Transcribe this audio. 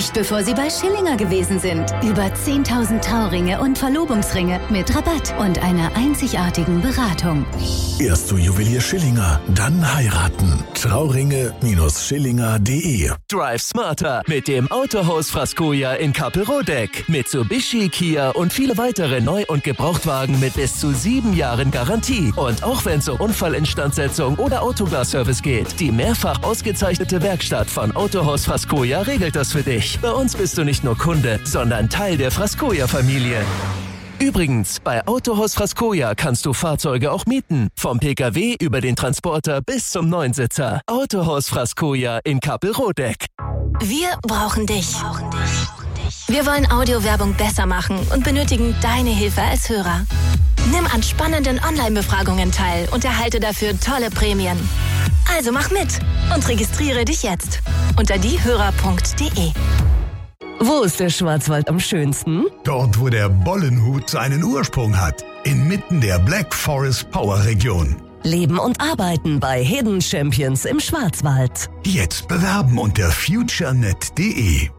erwischt, bevor sie bei Schillinger gewesen sind. Über 10.000 Trauringe und Verlobungsringe mit Rabatt und einer einzigartigen Beratung. Erst zu Juwelier Schillinger, dann heiraten. Trauringe-Schillinger.de. Drive smarter mit dem Autohaus Frascoja in Kappelrodeck. Mitsubishi, Kia und viele weitere Neu- und Gebrauchtwagen mit bis zu 7 Jahren Garantie. Und auch wenn es um Unfallinstandsetzung oder Autoglasservice geht, die mehrfach ausgezeichnete Werkstatt von Autohaus Frascoja regelt das für dich. Bei uns bist du nicht nur Kunde, sondern Teil der Frascoja-Familie. Übrigens, bei Autohaus Frascoja kannst du Fahrzeuge auch mieten. Vom Pkw über den Transporter bis zum Neunsitzer. Autohaus Frascoja in Kappelrodeck. Wir brauchen dich. Wir wollen Audiowerbung besser machen und benötigen deine Hilfe als Hörer. Nimm an spannenden Online-Befragungen teil und erhalte dafür tolle Prämien. Also mach mit und registriere dich jetzt unter diehörer.de. Wo ist der Schwarzwald am schönsten? Dort, wo der Bollenhut seinen Ursprung hat. Inmitten der Black Forest Power Region. Leben und arbeiten bei Hidden Champions im Schwarzwald. Jetzt bewerben unter futurenet.de.